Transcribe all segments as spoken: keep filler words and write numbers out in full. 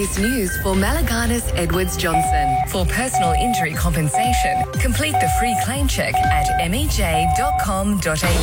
latest news for Malaganas Edwards Johnson. For personal injury compensation, complete the free claim check at m e j dot com dot a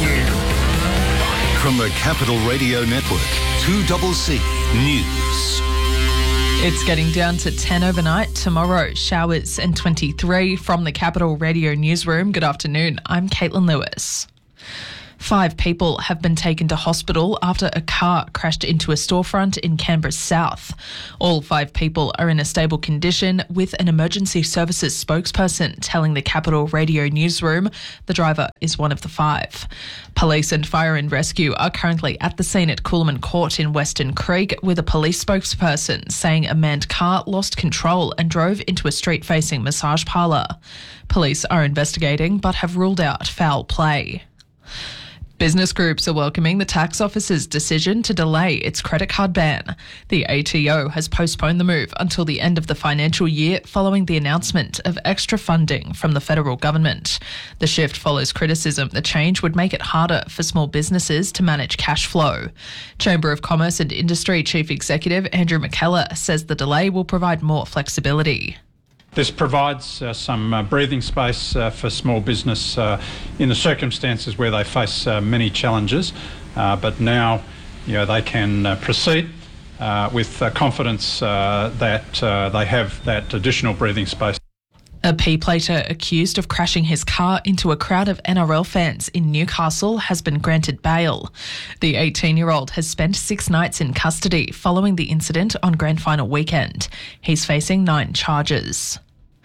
u. From the Capital Radio Network, two C C News. It's getting down to ten overnight. Tomorrow, showers and twenty-three from the Capital Radio Newsroom. Good afternoon. I'm Caitlin Lewis. Five people have been taken to hospital after a car crashed into a storefront in Canberra South. All five people are in a stable condition, with an emergency services spokesperson telling the Capital Radio Newsroom the driver is one of the five. Police and Fire and Rescue are currently at the scene at Coolman Court in Western Creek, with a police spokesperson saying a manned car lost control and drove into a street-facing massage parlour. Police are investigating but have ruled out foul play. Business groups are welcoming the tax office's decision to delay its credit card ban. The A T O has postponed the move until the end of the financial year following the announcement of extra funding from the federal government. The shift follows criticism the change would make it harder for small businesses to manage cash flow. Chamber of Commerce and Industry Chief Executive Andrew McKellar says the delay will provide more flexibility. This provides uh, some uh, breathing space uh, for small business uh, in the circumstances where they face uh, many challenges, uh, but now you know, they can uh, proceed uh, with uh, confidence uh, that uh, they have that additional breathing space. A P-plater accused of crashing his car into a crowd of N R L fans in Newcastle has been granted bail. The eighteen-year-old has spent six nights in custody following the incident on grand final weekend. He's facing nine charges.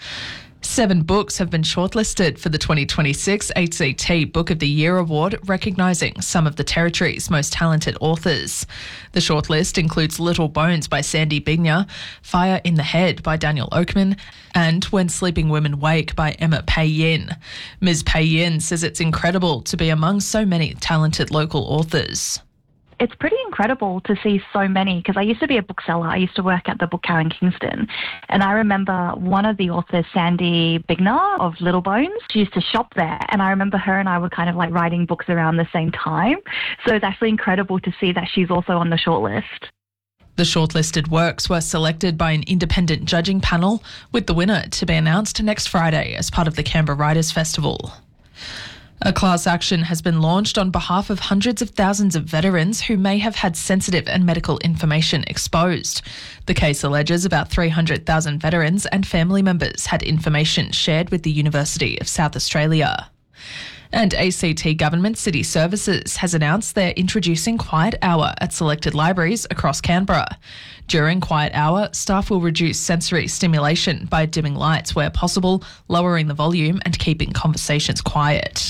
Seven books have been shortlisted for the twenty twenty-six A C T Book of the Year Award, recognising some of the Territory's most talented authors. The shortlist includes Little Bones by Sandy Bigner, Fire in the Head by Daniel Oakman, and When Sleeping Women Wake by Emma Pei Yin. Miz Pei Yin says it's incredible to be among so many talented local authors. It's pretty incredible to see so many, because I used to be a bookseller. I used to work at the Book Cow in Kingston. And I remember one of the authors, Sandy Bigner of Little Bones, she used to shop there. And I remember her and I were kind of like writing books around the same time. So it's actually incredible to see that she's also on the shortlist. The shortlisted works were selected by an independent judging panel, with the winner to be announced next Friday as part of the Canberra Writers' Festival. A class action has been launched on behalf of hundreds of thousands of veterans who may have had sensitive and medical information exposed. The case alleges about three hundred thousand veterans and family members had information shared with the University of South Australia. And A C T Government City Services has announced they're introducing Quiet Hour at selected libraries across Canberra. During Quiet Hour, staff will reduce sensory stimulation by dimming lights where possible, lowering the volume and keeping conversations quiet.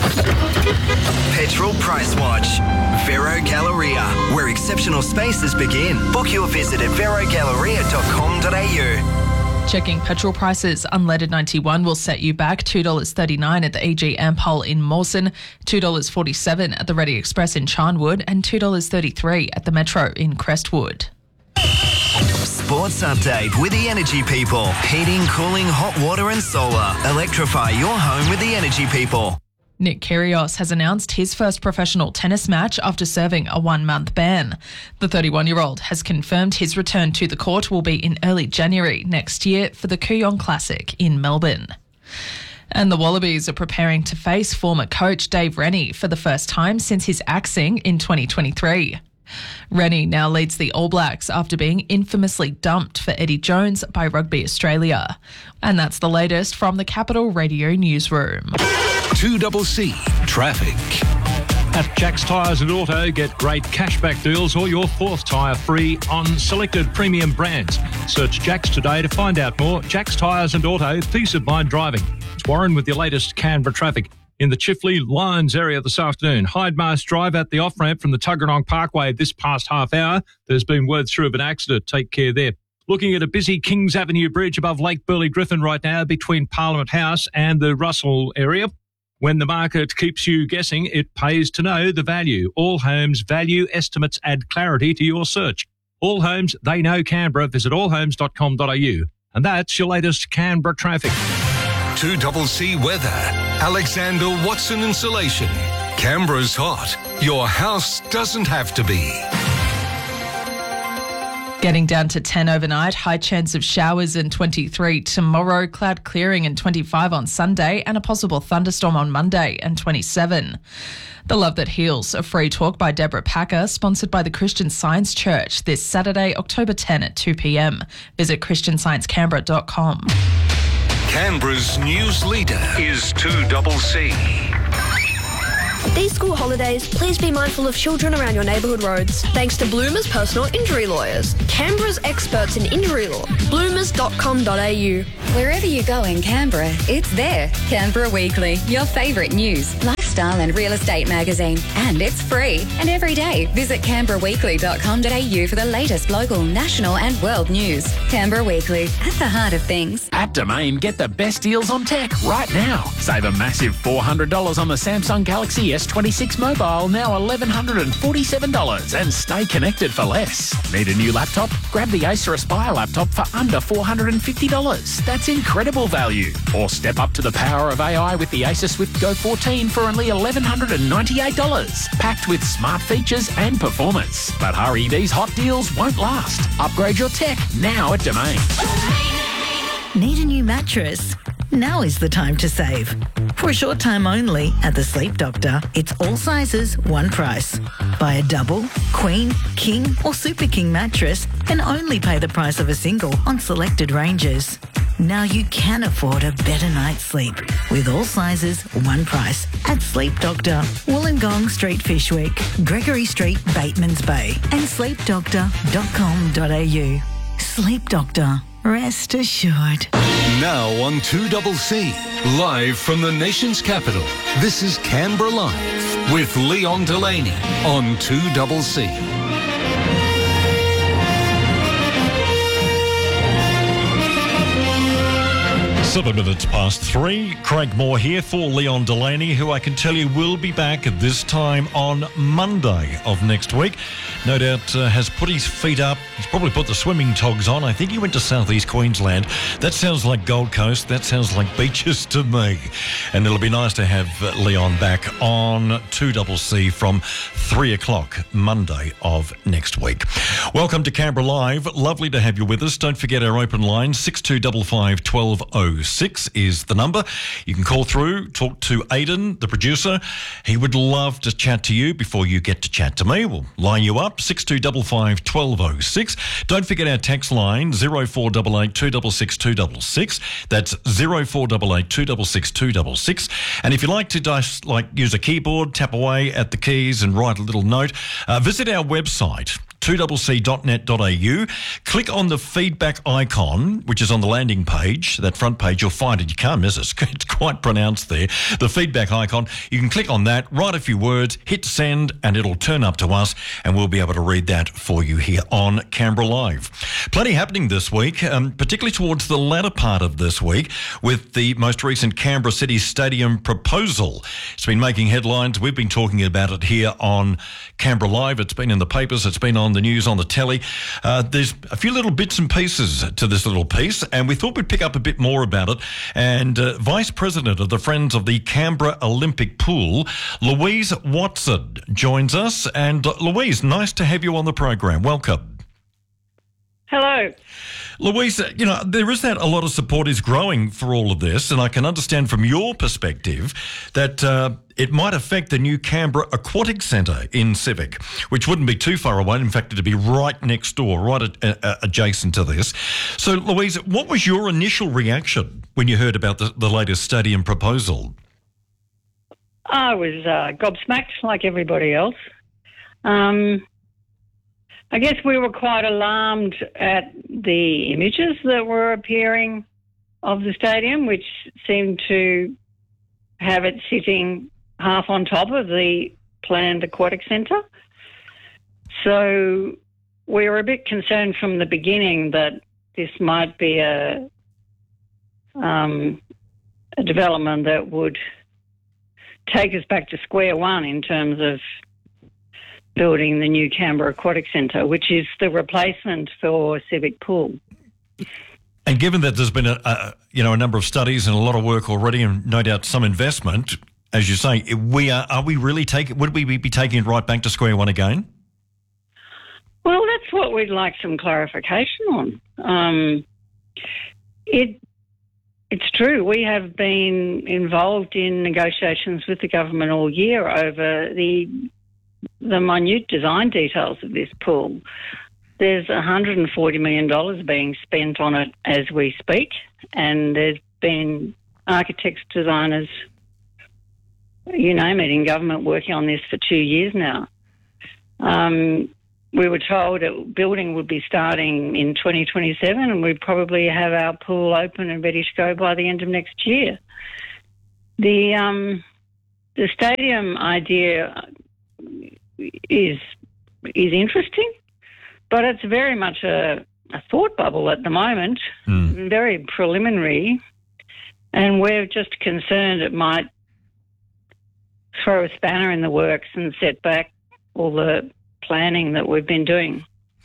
Petrol Price Watch. Vero Galleria, where exceptional spaces begin. Book your visit at vero galleria dot com dot a u. Checking petrol prices, unleaded ninety-one will set you back two dollars thirty-nine at the E G Ampol in Mawson, two dollars forty-seven at the Ready Express in Charnwood, and two dollars thirty-three at the Metro in Crestwood. Sports update with the Energy People. Heating, cooling, hot water and solar. Electrify your home with the Energy People. Nick Kyrgios has announced his first professional tennis match after serving a one-month ban. The thirty-one-year-old has confirmed his return to the court will be in early January next year for the Kooyong Classic in Melbourne. And the Wallabies are preparing to face former coach Dave Rennie for the first time since his axing in twenty twenty-three. Rennie now leads the All Blacks after being infamously dumped for Eddie Jones by Rugby Australia. And that's the latest from the Capital Radio Newsroom. two C C Traffic. At Jack's Tyres and Auto, get great cashback deals or your fourth tyre free on selected premium brands. Search Jack's today to find out more. Jack's Tyres and Auto, peace of mind driving. It's Warren with your latest Canberra traffic. In the Chifley Lyons area this afternoon, Hyde Mars Drive at the off-ramp from the Tuggeranong Parkway this past half hour. There's been word through of an accident. Take care there. Looking at a busy Kings Avenue bridge above Lake Burley Griffin right now between Parliament House and the Russell area. When the market keeps you guessing, it pays to know the value. All Homes value estimates add clarity to your search. All Homes, they know Canberra. Visit all homes dot com dot a u. And that's your latest Canberra traffic. two C C Weather. Alexander Watson Insulation. Canberra's hot. Your house doesn't have to be. Getting down to ten overnight, high chance of showers in twenty-three tomorrow, cloud clearing in twenty-five on Sunday, and a possible thunderstorm on Monday and twenty-seven. The Love That Heals, a free talk by Deborah Packer, sponsored by the Christian Science Church this Saturday, October tenth at two p.m. Visit christian science canberra dot com. Canberra's news leader is two C C. These school holidays, please be mindful of children around your neighbourhood roads. Thanks to Bloomers Personal Injury Lawyers, Canberra's experts in injury law. bloomers dot com dot a u. Wherever you go in Canberra, it's there. Canberra Weekly, your favourite news, lifestyle and real estate magazine. And it's free. And every day, visit canberra weekly dot com dot a u for the latest local, national and world news. Canberra Weekly, at the heart of things. At Domain, get the best deals on tech right now. Save a massive four hundred dollars on the Samsung Galaxy S twenty-six mobile, now one thousand one hundred forty-seven dollars, and stay connected for less. Need a new laptop? Grab the Acer Aspire laptop for under four hundred fifty dollars. That's incredible value. Or step up to the power of A I with the Acer Swift Go fourteen for only one thousand one hundred ninety-eight dollars. Packed with smart features and performance. But hurry, these hot deals won't last. Upgrade your tech now at Domain. Need a new mattress? Now is the time to save. For a short time only at the Sleep Doctor, it's all sizes, one price. Buy a double, queen, king or super king mattress and only pay the price of a single on selected ranges. Now you can afford a better night's sleep with all sizes, one price at Sleep Doctor, Wollongong Street, Fishwick, Gregory Street, Batemans Bay and sleep doctor dot com dot a u. Sleep Doctor. Rest assured. Now on two C C, live from the nation's capital, this is Canberra Live with Leon Delaney on two C C. Seven minutes past three. Craig Moore here for Leon Delaney, who I can tell you will be back at this time on Monday of next week. No doubt uh, has put his feet up. He's probably put the swimming togs on. I think he went to southeast Queensland. That sounds like Gold Coast. That sounds like beaches to me. And it'll be nice to have uh, Leon back on two C C from three o'clock Monday of next week. Welcome to Canberra Live. Lovely to have you with us. Don't forget our open line, six two five five, one two zero six is the number. You can call through, talk to Aidan, the producer. He would love to chat to you before you get to chat to me. We'll line you up, six two five five, one two zero six. Don't forget our text line, zero four eight eight, two six six, two six six. That's zero four eight eight, two six six, two six six. And if you like to just like use a keyboard, tap away at the keys and write a little note, uh, visit our website, two c c dot net dot a u. Click on the feedback icon, which is on the landing page, that front page. You'll find it. You can't miss it. It's quite pronounced there. The feedback icon. You can click on that, write a few words, hit send, and it'll turn up to us, and we'll be able to read that for you here on Canberra Live. Plenty happening this week, um, particularly towards the latter part of this week, with the most recent Canberra City Stadium proposal. It's been making headlines. We've been talking about it here on Canberra Live. It's been in the papers. It's been on the news, on the telly. Uh, there's a few little bits and pieces to this little piece, and we thought we'd pick up a bit more about it. And uh, Vice President of the Friends of the Canberra Olympic Pool, Louise Watson, joins us. And uh, Louise, nice to have you on the program. Welcome. Hello. Louise, you know, there is that a lot of support is growing for all of this, and I can understand from your perspective that uh, it might affect the new Canberra Aquatic Centre in Civic, which wouldn't be too far away. In fact, it'd be right next door, right at, uh, adjacent to this. So, Louise, what was your initial reaction when you heard about the, the latest stadium proposal? I was uh, gobsmacked like everybody else. Um, I guess we were quite alarmed at the images that were appearing of the stadium, which seemed to have it sitting half on top of the planned aquatic centre. So we were a bit concerned from the beginning that this might be a, um, a development that would take us back to square one in terms of building the new Canberra Aquatic Centre, which is the replacement for Civic Pool. And given that there's been a, a you know a number of studies and a lot of work already, and no doubt some investment, as you say, we are are we really taking? Would we be taking it right back to square one again? Well, that's what we'd like some clarification on. Um, it It's true. We have been involved in negotiations with the government all year over the the minute design details of this pool. There's one hundred forty million dollars being spent on it as we speak, and there's been architects, designers, you name it, in government working on this for two years now. Um, we were told that building would be starting in twenty twenty-seven, and we'd probably have our pool open and ready to go by the end of next year. The um, the stadium idea is is interesting, but it's very much a, a thought bubble at the moment, mm. very preliminary, and we're just concerned it might throw a spanner in the works and set back all the planning that we've been doing.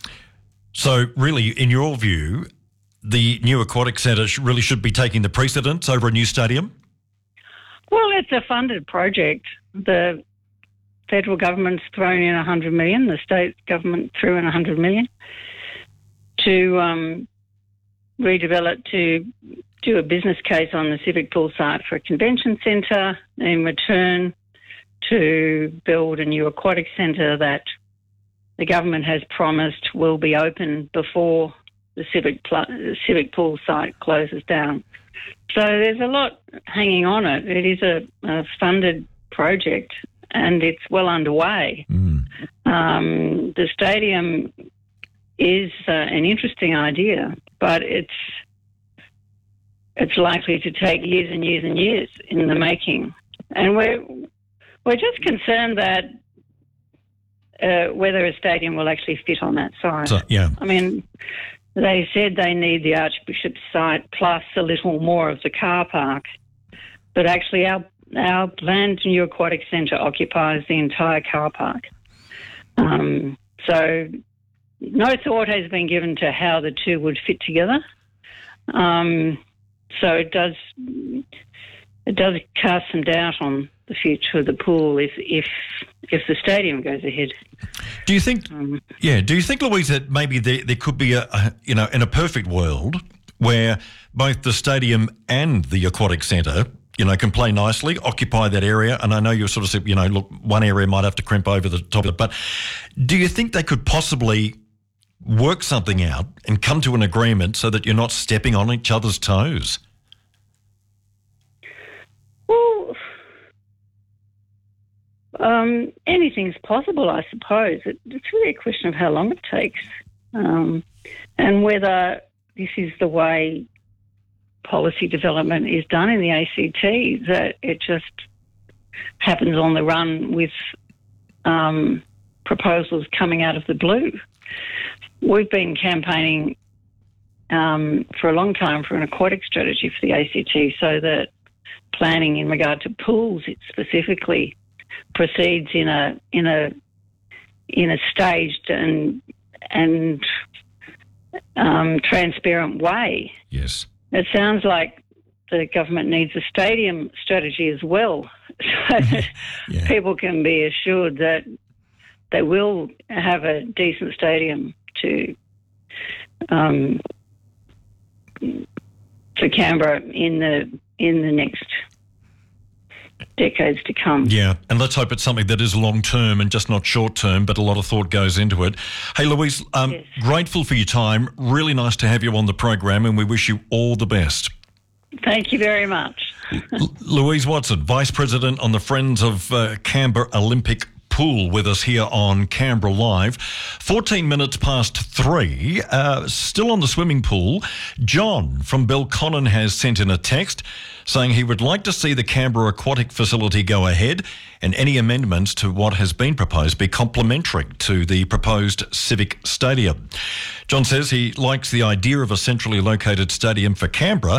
So really, in your view, the new aquatic centre really should be taking the precedence over a new stadium? Well, it's a funded project. The federal government's thrown in one hundred million dollars, the state government threw in one hundred million dollars to um, redevelop, to do a business case on the civic pool site for a convention centre, in return to build a new aquatic centre that the government has promised will be open before the civic pl- the civic pool site closes down. So there's a lot hanging on it. It is a, a funded project and it's well underway. Mm. Um, the stadium is uh, an interesting idea, but it's it's likely to take years and years and years in the making. And we're we're just concerned that uh, whether a stadium will actually fit on that site. So, yeah. I mean, they said they need the Archbishop's site plus a little more of the car park, but actually our our planned new aquatic centre occupies the entire car park. Um, so no thought has been given to how the two would fit together. Um, so it does it does cast some doubt on the future of the pool if if if the stadium goes ahead. Do you think? Um, yeah. Do you think, Louise, that maybe there there could be a, a you know in a perfect world where both the stadium and the aquatic centre, you know, can play nicely, occupy that area? And I know you sort of said, you know, look, one area might have to crimp over the top of it, but do you think they could possibly work something out and come to an agreement so that you're not stepping on each other's toes? Well, um, anything's possible, I suppose. It, it's really a question of how long it takes, um, and whether this is the way policy development is done in the A C T, that it just happens on the run with um, proposals coming out of the blue. We've been campaigning um, for a long time for an aquatic strategy for the A C T, so that planning in regard to pools specifically proceeds in a in a in a staged and and um, transparent way. Yes. It sounds like the government needs a stadium strategy as well, so that yeah. people can be assured that they will have a decent stadium to um, for Canberra in the in the next decades to come. Yeah, and let's hope it's something that is long-term and just not short-term, but a lot of thought goes into it. Hey, Louise, um, yes. grateful for your time. Really nice to have you on the program, and we wish you all the best. Thank you very much. L- Louise Watson, Vice President on the Friends of uh, Canberra Olympic Pool, with us here on Canberra Live. fourteen minutes past three, uh, still on the swimming pool. John from Belconnen has sent in a text saying he would like to see the Canberra aquatic facility go ahead and any amendments to what has been proposed be complementary to the proposed civic stadium. John says he likes the idea of a centrally located stadium for Canberra,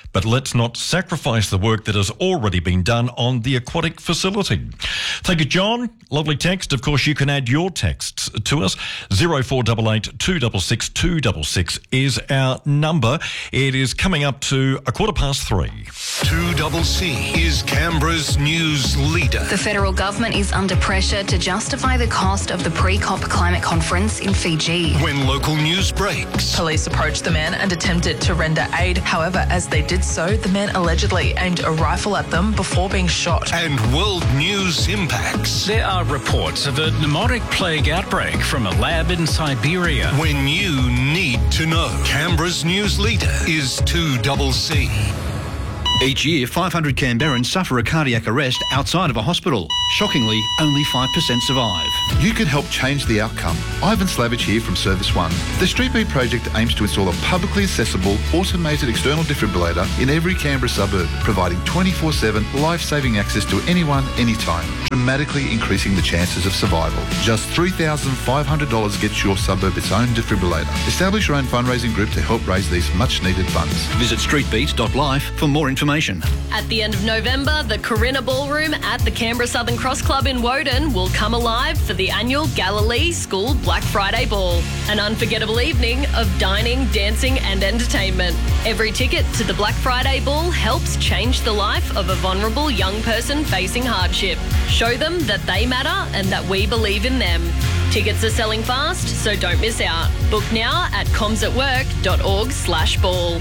but let's not sacrifice the work that has already been done on the aquatic facility. Thank you, John. Lovely text. Of course, you can add your texts to us. zero four eight eight, two six six, two six six is our number. It is coming up to a quarter past three. two C C is Canberra's news leader. The federal government is under pressure to justify the cost of the pre-COP climate conference in Fiji. When local news breaks. Police approached the man and attempted to render aid. However, as they did so, the man allegedly aimed a rifle at them before being shot. And world news impacts. There are reports of a pneumotic plague outbreak from a lab in Siberia. When you need to know. Canberra's news leader is two C C. Each year, five hundred Canberrans suffer a cardiac arrest outside of a hospital. Shockingly, only five percent survive. You can help change the outcome. Ivan Slavich here from Service One. The Street Beat project aims to install a publicly accessible, automated external defibrillator in every Canberra suburb, providing twenty-four seven life-saving access to anyone, anytime, dramatically increasing the chances of survival. Just three thousand five hundred dollars gets your suburb its own defibrillator. Establish your own fundraising group to help raise these much-needed funds. Visit street beat dot life for more information. At the end of November, the Corinna Ballroom at the Canberra Southern Cross Club in Woden will come alive for the annual Galilee School Black Friday Ball, an unforgettable evening of dining, dancing and entertainment. Every ticket to the Black Friday Ball helps change the life of a vulnerable young person facing hardship. Show them that they matter and that we believe in them. Tickets are selling fast, so don't miss out. Book now at comsatwork dot org slash ball.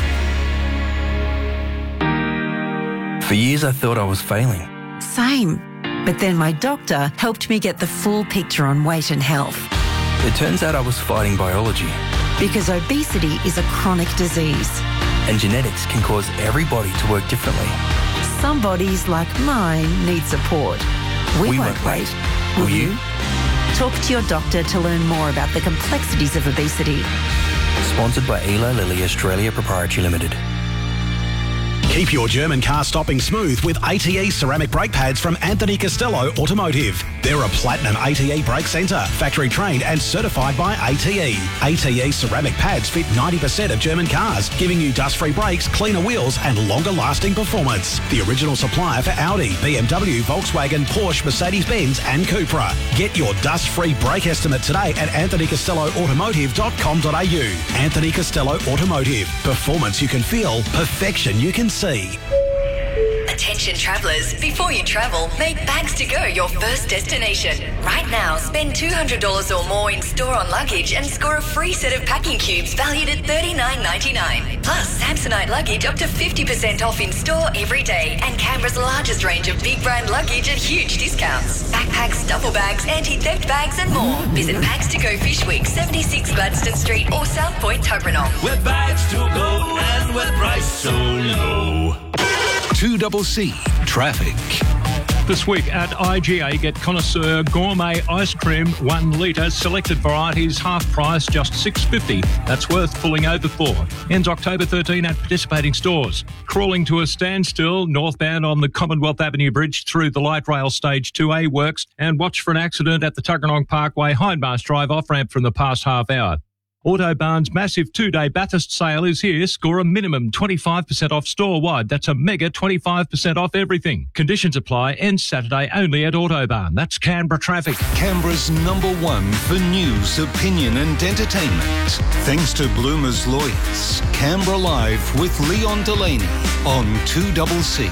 For years I thought I was failing. Same. But then my doctor helped me get the full picture on weight and health. It turns out I was fighting biology. Because obesity is a chronic disease. And genetics can cause every body to work differently. Some bodies, like mine, need support. We, we won't, won't wait. wait. Will Will you? you? Talk to your doctor to learn more about the complexities of obesity. Sponsored by Eli Lilly Australia Proprietary Limited. Keep your German car stopping smooth with A T E ceramic brake pads from Anthony Costello Automotive. They're a platinum A T E brake centre, factory trained and certified by A T E. A T E ceramic pads fit ninety percent of German cars, giving you dust-free brakes, cleaner wheels and longer-lasting performance. The original supplier for Audi, B M W, Volkswagen, Porsche, Mercedes-Benz and Cupra. Get your dust-free brake estimate today at anthony costello automotive dot com dot a u. Anthony Costello Automotive. Performance you can feel, perfection you can see. Attention travellers, before you travel, make Bags to Go your first destination. Right now, spend two hundred dollars or more in store on luggage and score a free set of packing cubes valued at thirty-nine ninety-nine. Plus, Samsonite luggage up to fifty percent off in store every day and Canberra's largest range of big brand luggage at huge discounts. Backpacks, duffel bags, anti-theft bags and more. Visit Bags to Go Fish Week, seventy-six Gladstone Street or South Point, Tobranong. Where bags to go and where price so low. two C C Traffic. This week at I G A, get Connoisseur Gourmet Ice Cream, one litre, selected varieties, half price, just six dollars fifty. That's worth pulling over for. Ends October thirteenth at participating stores. Crawling to a standstill, northbound on the Commonwealth Avenue Bridge through the light rail stage two A works, and watch for an accident at the Tuggeranong Parkway Hindmarsh Drive off-ramp from the past half hour. Autobarn's massive two-day Bathurst sale is here. Score a minimum twenty-five percent off store-wide. That's a mega twenty-five percent off everything. Conditions apply. Ends Saturday only at Autobarn. That's Canberra Traffic. Canberra's number one for news, opinion and entertainment. Thanks to Bloomer's Lawyers. Canberra Live with Leon Delaney on two C C.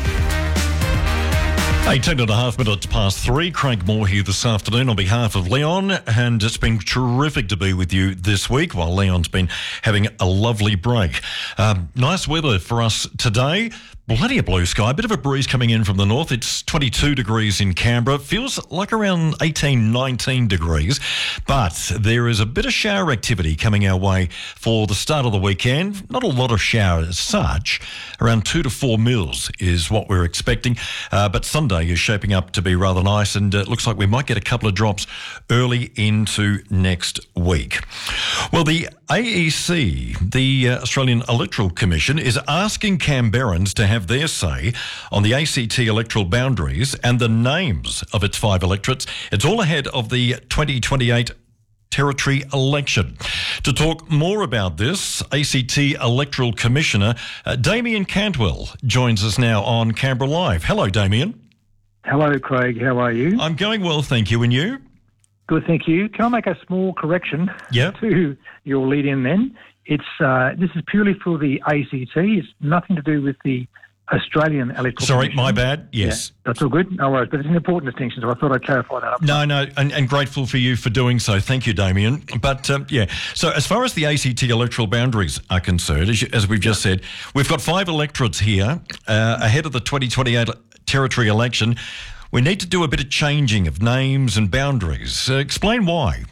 eighteen and a half minutes past three. Craig Moore here this afternoon on behalf of Leon, and it's been terrific to be with you this week while Leon's been having a lovely break. Um, nice weather for us today. Plenty of blue sky, a bit of a breeze coming in from the north. It's twenty-two degrees in Canberra. Feels like around eighteen, nineteen degrees. But there is a bit of shower activity coming our way for the start of the weekend. Not a lot of shower as such. Around two to four mils is what we're expecting. Uh, but Sunday is shaping up to be rather nice, and it looks like we might get a couple of drops early into next week. Well, the A E C, the uh, Australian Electoral Commission, is asking Canberrans to have their say on the A C T electoral boundaries and the names of its five electorates. It's all ahead of the twenty twenty-eight territory election. To talk more about this, A C T Electoral Commissioner uh, Damien Cantwell joins us now on Canberra Live. Hello, Damien. Hello, Craig. How are you? I'm going well, thank you. And you? Good, thank you. Can I make a small correction yeah. to your lead-in then? It's uh, this is purely for the A C T. It's nothing to do with the Australian Electoral Sorry, Commission. my bad. Yes. Yeah, that's all good. No worries. But it's an important distinction, so I thought I'd clarify that up. No, no, and, and grateful for you for doing so. Thank you, Damien. But, um, yeah, so as far as the A C T electoral boundaries are concerned, as, you, as we've just said, we've got five electorates here uh, ahead of the twenty twenty-eight territory election. We need to do a bit of changing of names and boundaries. Uh, explain why.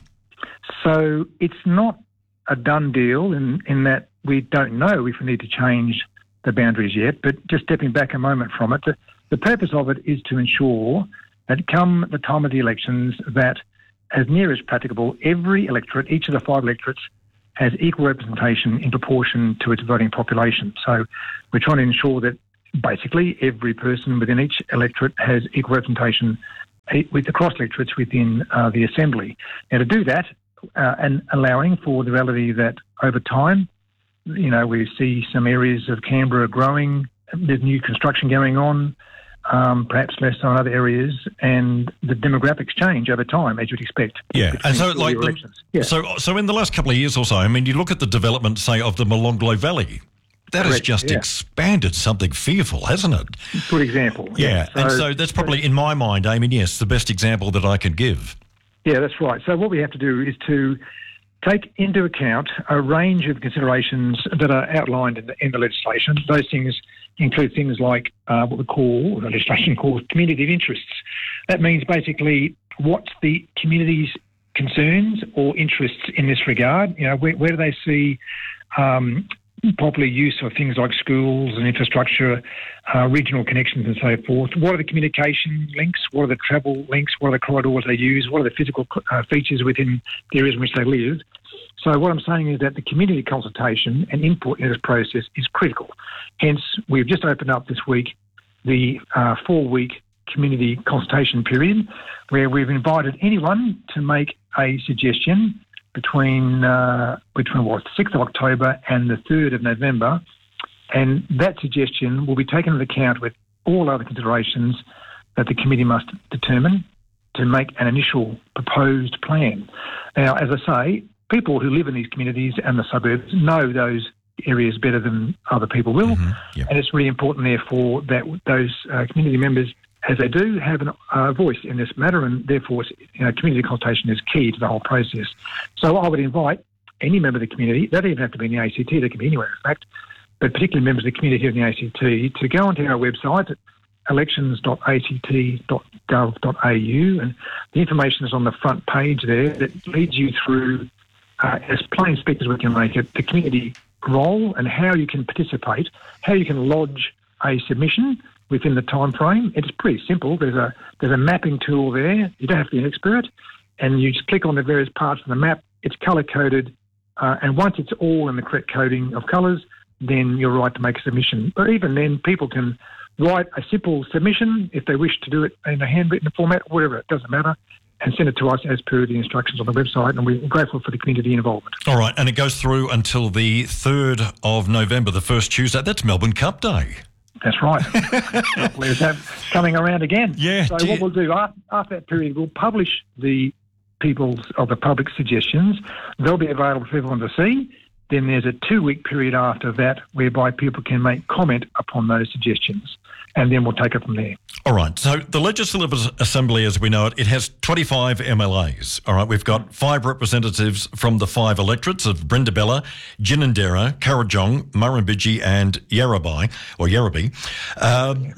So it's not a done deal in, in that we don't know if we need to change the boundaries yet, but just stepping back a moment from it, the, the purpose of it is to ensure that come the time of the elections that as near as practicable, every electorate, each of the five electorates, has equal representation in proportion to its voting population. So we're trying to ensure that basically every person within each electorate has equal representation with the cross electorates within uh, the Assembly. Now to do that, uh, and allowing for the reality that over time, you know, we see some areas of Canberra growing, there's new construction going on, um, perhaps less so in other areas, and the demographics change over time, as you'd expect. Yeah, and so like, yeah. so so in the last couple of years or so, I mean, you look at the development, say, of the Molonglo Valley. That Correct, has just yeah. expanded something fearful, hasn't it? Good example. Yeah, yeah. So, and so that's probably, in my mind, I mean, yes, the best example that I can give. Yeah, that's right. So what we have to do is to take into account a range of considerations that are outlined in the, in the legislation. Those things include things like uh, what we call, or the legislation calls, community of interests. That means basically what's the community's concerns or interests in this regard. You know, where, where do they see um, popular use of things like schools and infrastructure, uh, regional connections and so forth? What are the communication links? What are the travel links? What are the corridors they use? What are the physical uh, features within the areas in which they live? So what I'm saying is that the community consultation and input in this process is critical. Hence, we've just opened up this week the uh, four-week community consultation period where we've invited anyone to make a suggestion between uh, between what, the sixth of October and the third of November, and that suggestion will be taken into account with all other considerations that the committee must determine to make an initial proposed plan. Now, as I say, people who live in these communities and the suburbs know those areas better than other people will, mm-hmm. yep. and it's really important, therefore, that those uh, community members, as they do, have a uh, voice in this matter, and therefore, you know, community consultation is key to the whole process. So I would invite any member of the community, they don't even have to be in the A C T, they can be anywhere, in fact, but particularly members of the community here in the A C T, to go onto our website at elections dot a c t dot gov dot a u, and the information is on the front page there that leads you through, uh, as plain speak as we can make it, the community role and how you can participate, how you can lodge a submission within the time frame. It's pretty simple. There's a there's a mapping tool there. You don't have to be an expert, and you just click on the various parts of the map. It's colour coded, uh, and once it's all in the correct coding of colours, then you're right to make a submission. But even then, people can write a simple submission if they wish to do it in a handwritten format, whatever. It doesn't matter, and send it to us as per the instructions on the website, and we're grateful for the community involvement. All right, and it goes through until the third of November, the first Tuesday. That's Melbourne Cup Day. That's right. There's that coming around again. Yeah. So what we'll do after, after that period, we'll publish the people's or the public suggestions. They'll be available for everyone to see. Then there's a two-week period after that whereby people can make comment upon those suggestions, and then we'll take it from there. All right. So the Legislative Assembly, as we know it, it has twenty-five M L As. All right. We've got five representatives from the five electorates of Brindabella, Ginninderra, Kurrajong, Murrumbidgee and Yarrabee, or Yarrabee. Um,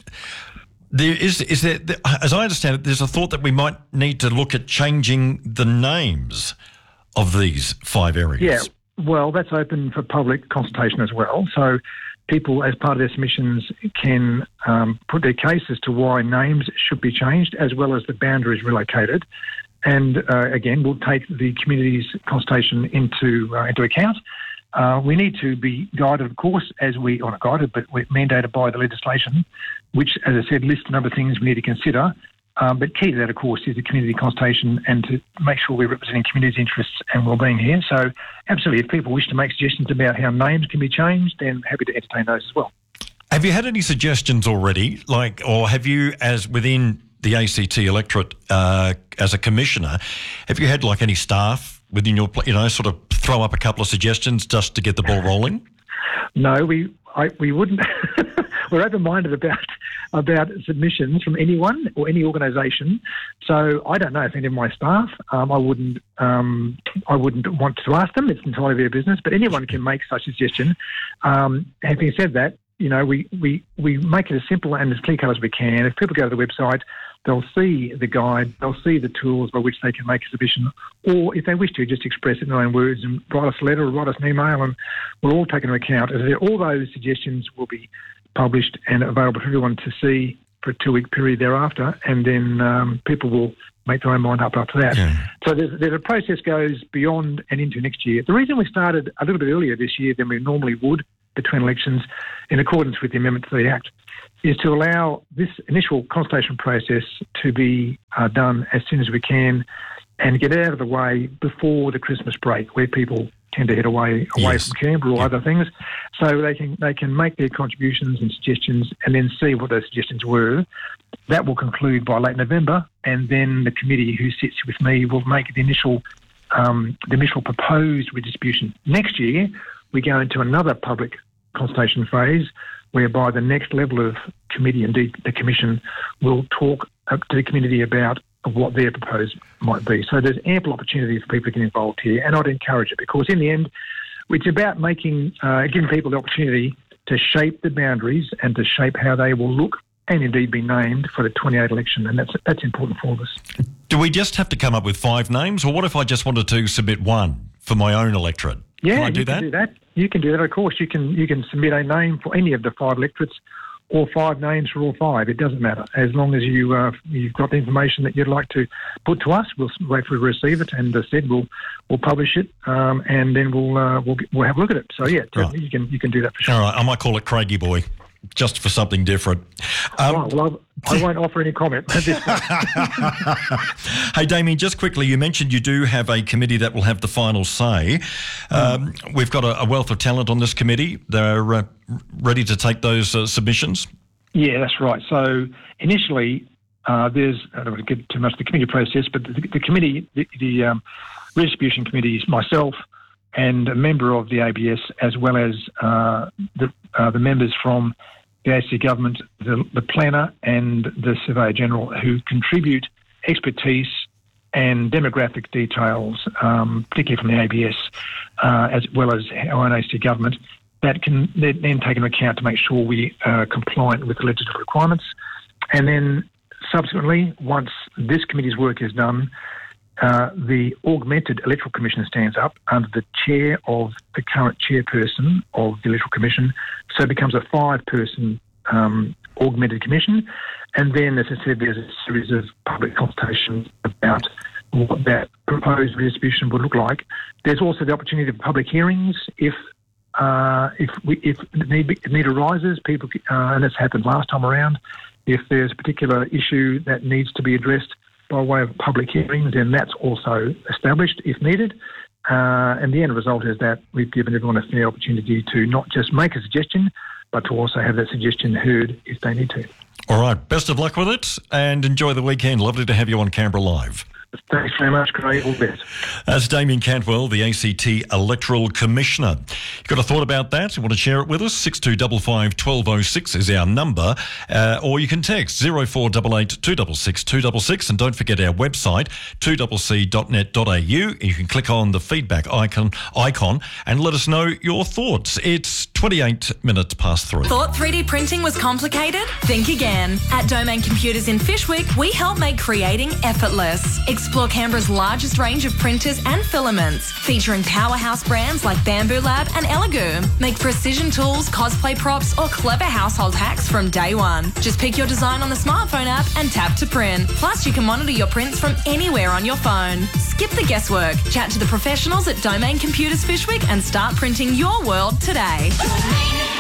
There is, is there, as I understand it, there's a thought that we might need to look at changing the names of these five areas. Yeah. Well, that's open for public consultation as well. So people, as part of their submissions, can um, put their case as to why names should be changed, as well as the boundaries relocated. And uh, again, we'll take the community's consultation into uh, into account. Uh, we need to be guided, of course, as we, or not guided, but we're mandated by the legislation, which, as I said, lists a number of things we need to consider Um, but key to that, of course, is the community consultation and to make sure we're representing community interests and wellbeing here. So absolutely, if people wish to make suggestions about how names can be changed, then happy to entertain those as well. Have you had any suggestions already, like, or have you, as within the A C T electorate, uh, as a commissioner, have you had like any staff within your, you know, sort of throw up a couple of suggestions just to get the ball rolling? No, we I, we wouldn't. We're open-minded about about submissions from anyone or any organisation. So I don't know if any of my staff. Um, I wouldn't. Um, I wouldn't want to ask them. It's entirely their business. But anyone can make such a suggestion. Um, having said that, you know, we, we, we make it as simple and as clear-cut as we can. If people go to the website, they'll see the guide, they'll see the tools by which they can make a submission, or if they wish to, just express it in their own words and write us a letter or write us an email, and we'll all take into account. As I said, all those suggestions will be published and available for everyone to see for a two-week period thereafter, and then um, people will make their own mind up after that. Yeah. So there's, there's a process goes beyond and into next year. The reason we started a little bit earlier this year than we normally would between elections, in accordance with the amendment to the Act, is to allow this initial consultation process to be uh, done as soon as we can and get it out of the way before the Christmas break, where people tend to head away away yes. from Canberra or yep. other things, so they can they can make their contributions and suggestions and then see what those suggestions were. That will conclude by late November, and then the committee who sits with me will make the initial um, the initial proposed redistribution. Next year, we go into another public consultation phase, whereby the next level of committee, indeed the Commission, will talk to the community about what their proposed might be. So there's ample opportunity for people to get involved here, and I'd encourage it, because in the end, it's about making, uh, giving people the opportunity to shape the boundaries and to shape how they will look and indeed be named for the twenty-eight election, and that's that's important for all of us. Do we just have to come up with five names, or what if I just wanted to submit one for my own electorate? Yeah, can I do you that? can do that. You can do that, of course. You can you can submit a name for any of the five electorates, or five names for all five. It doesn't matter. As long as you, uh, you've got the information that you'd like to put to us, we'll wait for you to receive it, and as said, we'll we'll publish it, um, and then we'll, uh, we'll we'll have a look at it. So yeah, right. you can you can do that for sure. All right, I might call it Craigie Boy, just for something different. Um, oh, well, I won't offer any comment at this point. Hey, Damien, just quickly, you mentioned you do have a committee that will have the final say. Um, mm. We've got a, a wealth of talent on this committee. They're uh, ready to take those uh, submissions? Yeah, that's right. So initially, uh, there's, I don't want to get too much of the committee process, but the, the committee, the, the um, redistribution committee is myself and a member of the A B S, as well as uh, the, uh, the members from the A C government, the, the planner and the Surveyor General, who contribute expertise and demographic details, um, particularly from the A B S, uh, as well as our own A C government, that can then take into account to make sure we are compliant with the legislative requirements. And then subsequently, once this committee's work is done, uh, the Augmented Electoral Commission stands up under the chair of the current chairperson of the Electoral Commission. So it becomes a five-person um, augmented commission. And then, as I said, there's a series of public consultations about what that proposed redistribution would look like. There's also the opportunity for public hearings if Uh, if we, if need, if need arises, people, uh, and this happened last time around, if there's a particular issue that needs to be addressed by way of public hearings, then that's also established if needed. Uh, and the end result is that we've given everyone a fair opportunity to not just make a suggestion, but to also have that suggestion heard if they need to. All right. Best of luck with it, and enjoy the weekend. Lovely to have you on Canberra Live. Thanks very much, Craig. All the best. That's Damien Cantwell, the A C T Electoral Commissioner. You got a thought about that? You want to share it with us? six two five five, one two zero six is our number. Uh, or you can text zero four eight eight, two six six, two six six. And don't forget our website, two c c dot net dot a u. You can click on the feedback icon, icon and let us know your thoughts. It's twenty-eight minutes past three. Thought three D printing was complicated? Think again. At Domain Computers in Fyshwick, we help make creating effortless. Explore Canberra's largest range of printers and filaments, featuring powerhouse brands like Bamboo Lab and Elegoo. Make precision tools, cosplay props, or clever household hacks from day one. Just pick your design on the smartphone app and tap to print. Plus, you can monitor your prints from anywhere on your phone. Skip the guesswork. Chat to the professionals at Domain Computers Fyshwick and start printing your world today.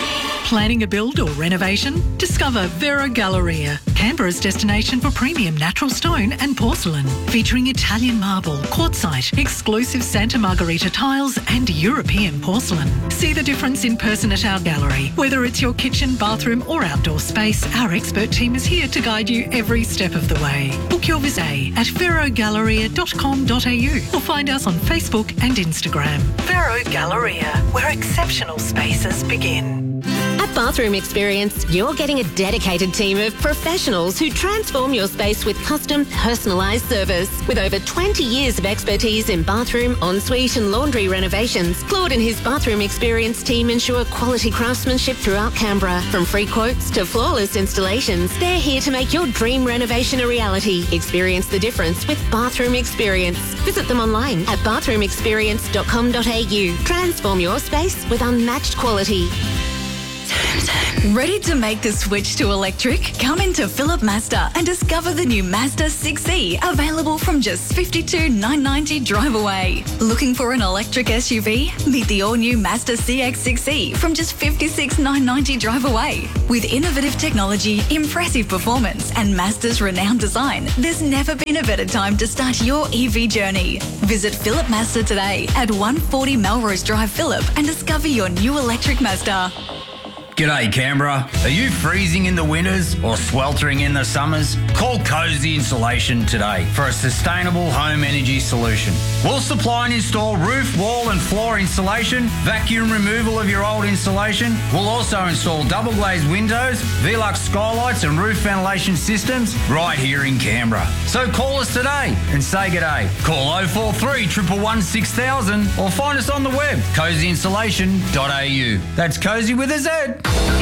Planning a build or renovation? Discover Vero Galleria, Canberra's destination for premium natural stone and porcelain, featuring Italian marble, quartzite, exclusive Santa Margherita tiles and European porcelain. See the difference in person at our gallery. Whether it's your kitchen, bathroom or outdoor space, our expert team is here to guide you every step of the way. Book your visit at vero galleria dot com dot a u or find us on Facebook and Instagram. Vero Galleria, where exceptional spaces begin. At Bathroom Experience, you're getting a dedicated team of professionals who transform your space with custom, personalised service. With over twenty years of expertise in bathroom, ensuite and laundry renovations, Claude and his Bathroom Experience team ensure quality craftsmanship throughout Canberra. From free quotes to flawless installations, they're here to make your dream renovation a reality. Experience the difference with Bathroom Experience. Visit them online at bathroom experience dot com dot a u. Transform your space with unmatched quality. Ready to make the switch to electric? Come into Phillip Mazda and discover the new Mazda six E, available from just fifty-two thousand nine hundred ninety dollars drive away. Looking for an electric S U V? Meet the all-new Mazda C X six E from just fifty-six thousand nine hundred ninety dollars drive away. With innovative technology, impressive performance and Mazda's renowned design, there's never been a better time to start your E V journey. Visit Phillip Mazda today at one forty Melrose Drive, Phillip, and discover your new electric Mazda. G'day Canberra. Are you freezing in the winters or sweltering in the summers? Call Cozy Insulation today for a sustainable home energy solution. We'll supply and install roof, wall and floor insulation, vacuum removal of your old insulation. We'll also install double glazed windows, Velux skylights and roof ventilation systems right here in Canberra. So call us today and say g'day. Call oh four three, one one one, six thousand or find us on the web, cozy insulation dot a u. That's Cozy with a Z.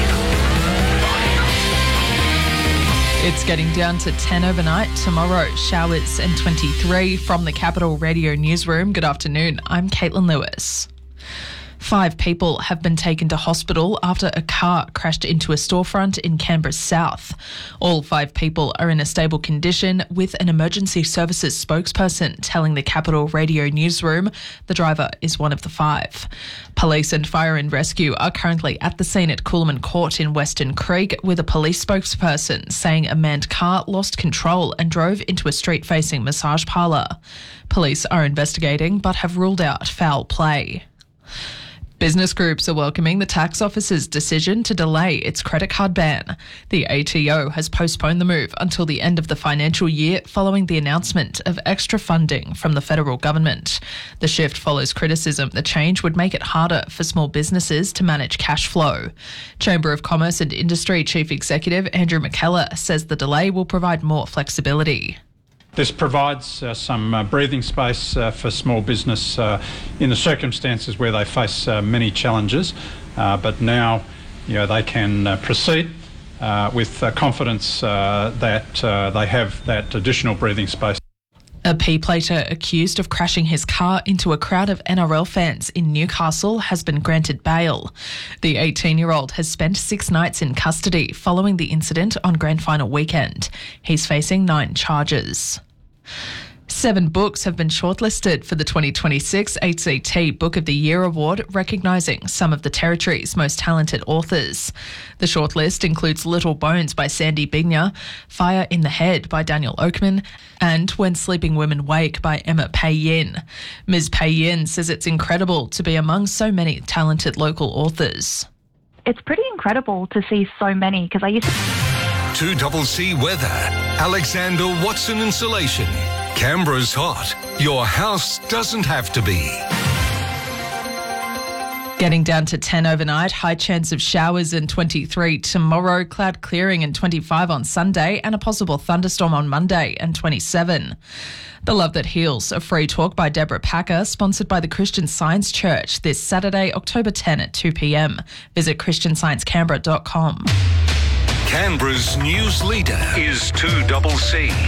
It's getting down to ten overnight. Tomorrow, showers and twenty-three from the Capital Radio Newsroom. Good afternoon. I'm Caitlin Lewis. Five people have been taken to hospital after a car crashed into a storefront in Canberra South. All five people are in a stable condition, with an emergency services spokesperson telling the Capital Radio Newsroom the driver is one of the five. Police and Fire and Rescue are currently at the scene at Coolman Court in Western Creek, with a police spokesperson saying a manned car lost control and drove into a street-facing massage parlour. Police are investigating but have ruled out foul play. Business groups are welcoming the tax office's decision to delay its credit card ban. The A T O has postponed the move until the end of the financial year following the announcement of extra funding from the federal government. The shift follows criticism the change would make it harder for small businesses to manage cash flow. Chamber of Commerce and Industry Chief Executive Andrew McKellar says the delay will provide more flexibility. This provides uh, some uh, breathing space uh, for small business uh, in the circumstances where they face uh, many challenges, uh, but now you know, they can uh, proceed uh, with uh, confidence uh, that uh, they have that additional breathing space. A P-plater accused of crashing his car into a crowd of N R L fans in Newcastle has been granted bail. The eighteen-year-old has spent six nights in custody following the incident on grand final weekend. He's facing nine charges. Seven books have been shortlisted for the twenty twenty-six H C T Book of the Year Award, recognising some of the Territory's most talented authors. The shortlist includes Little Bones by Sandy Bigner, Fire in the Head by Daniel Oakman, and When Sleeping Women Wake by Emma Pei-Yin. Miz Pei-Yin says it's incredible to be among so many talented local authors. It's pretty incredible to see so many, because I used to... two double C weather. Alexander Watson Insulation. Canberra's hot. Your house doesn't have to be. Getting down to ten overnight, high chance of showers and twenty-three tomorrow, cloud clearing and twenty-five on Sunday, and a possible thunderstorm on Monday and twenty-seven. The Love That Heals, a free talk by Deborah Packer, sponsored by the Christian Science Church, this Saturday, October tenth at two p m. Visit christian science canberra dot com. Canberra's news leader is two double C.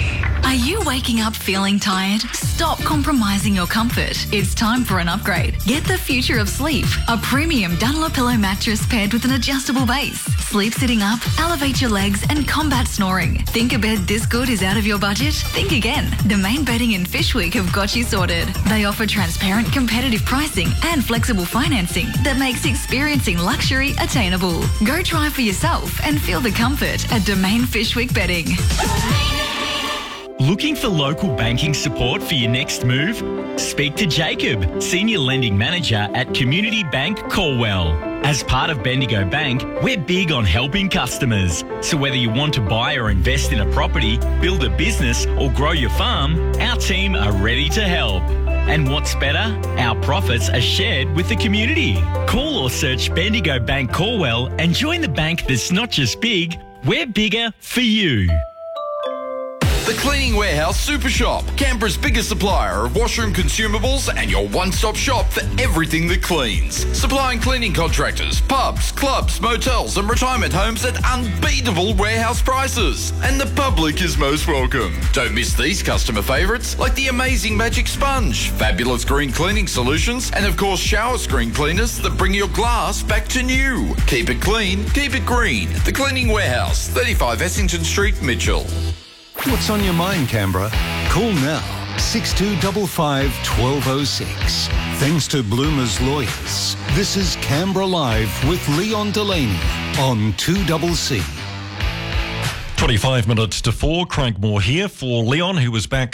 Are you waking up feeling tired? Stop compromising your comfort. It's time for an upgrade. Get the future of sleep. A premium Dunlopillow mattress paired with an adjustable base. Sleep sitting up, elevate your legs and combat snoring. Think a bed this good is out of your budget? Think again. Domain Bedding in Fishwick have got you sorted. They offer transparent competitive pricing and flexible financing that makes experiencing luxury attainable. Go try for yourself and feel the comfort at Domain Fishwick Bedding. Looking for local banking support for your next move? Speak to Jacob, Senior Lending Manager at Community Bank Corwell. As part of Bendigo Bank, we're big on helping customers. So whether you want to buy or invest in a property, build a business or grow your farm, our team are ready to help. And what's better? Our profits are shared with the community. Call or search Bendigo Bank Corwell and join the bank that's not just big, we're bigger for you. The Cleaning Warehouse Super Shop, Canberra's biggest supplier of washroom consumables and your one-stop shop for everything that cleans. Supplying cleaning contractors, pubs, clubs, motels and retirement homes at unbeatable warehouse prices. And the public is most welcome. Don't miss these customer favourites like the amazing Magic Sponge, fabulous green cleaning solutions and of course shower screen cleaners that bring your glass back to new. Keep it clean, keep it green. The Cleaning Warehouse, thirty-five Essington Street, Mitchell. What's on your mind, Canberra? Call now, six two five five, one two zero six. Thanks to Bloomer's Lawyers. This is Canberra Live with Leon Delaney on two C C. twenty-five minutes to four. Craig Moore here for Leon, who was back